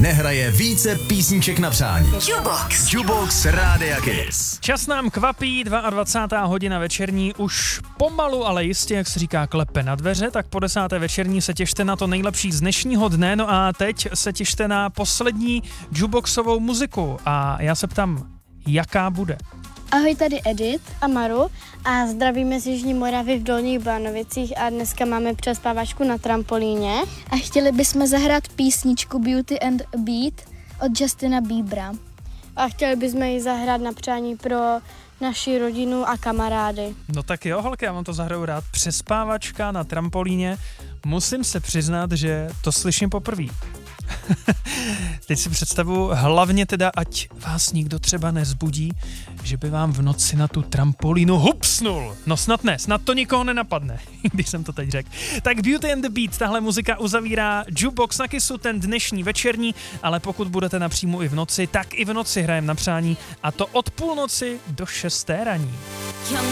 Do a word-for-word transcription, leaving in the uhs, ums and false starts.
nehraje více písniček na přání. Jukebox. Jukebox Rádia Kiss. Čas nám kvapí, dvacátá druhá hodina večerní, už pomalu, ale jistě, jak se říká, klepe na dveře, tak po desáté večerní se těšte na to nejlepší z dnešního dne, no a teď se těšte na poslední jukeboxovou muziku a já se ptám, jaká bude? Ahoj, tady Edith a Maru a zdravíme z Jižní Moravy v Dolních Bánovicích a dneska máme přespávačku na trampolíně. A chtěli bychom zahrát písničku Beauty and a Beat od Justina Biebera. A chtěli bychom ji zahrát na přání pro naši rodinu a kamarády. No tak jo, holky, já vám to zahraju rád. Přespávačka na trampolíně. Musím se přiznat, že to slyším poprvé. Teď si představuji, hlavně teda, ať vás nikdo třeba nezbudí, že by vám v noci na tu trampolínu hupsnul. No snad ne, snad to nikoho nenapadne, když jsem to teď řekl. Tak Beauty and the Beat, tahle muzika uzavírá Jukebox na Kissu, ten dnešní večerní, ale pokud budete napřímo i v noci, tak i v noci hrajem na přání a to od půlnoci do šesté raní.